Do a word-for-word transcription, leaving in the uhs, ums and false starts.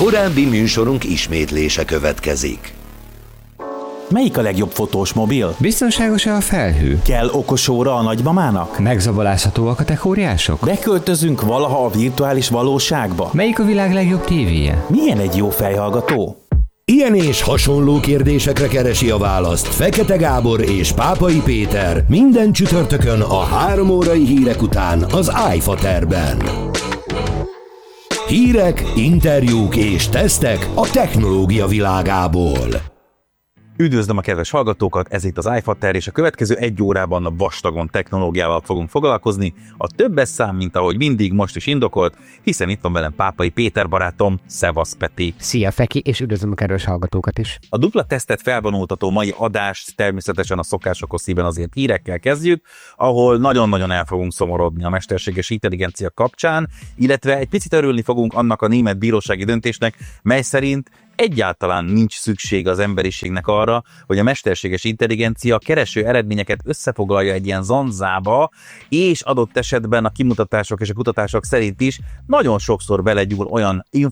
Korábbi műsorunk ismétlése következik. Melyik a legjobb fotós mobil? Biztonságos-e a felhő? Kell okos óra a nagymamának? Megzabolázhatóak a techóriások? Beköltözünk valaha a virtuális valóságba? Melyik a világ legjobb tévéje? Milyen egy jó fejhallgató? Ilyen és hasonló kérdésekre keresi a választ Fekete Gábor és Pápai Péter minden csütörtökön a három órai hírek után az iFaterben. Hírek, interjúk és tesztek a technológia világából. Üdvözlöm a kedves hallgatókat, ez itt az iFater, és a következő egy órában a vastagon technológiával fogunk foglalkozni. A többes szám, mint ahogy mindig, most is indokolt, hiszen itt van velem Pápai Péter barátom. Szevasz, Peti! Szia, Feki, és üdvözlöm a kedves hallgatókat is! A dupla tesztet felvonultató mai adást természetesen a szokásokhoz szíven azért hírekkel kezdjük, ahol nagyon-nagyon el fogunk szomorodni a mesterséges intelligencia kapcsán, illetve egy picit örülni fogunk annak a német bírósági döntésnek, mely szerint egyáltalán nincs szükség az emberiségnek arra, hogy a mesterséges intelligencia kereső eredményeket összefoglalja egy ilyen zanzába, és adott esetben a kimutatások és a kutatások szerint is nagyon sokszor belegyúl olyan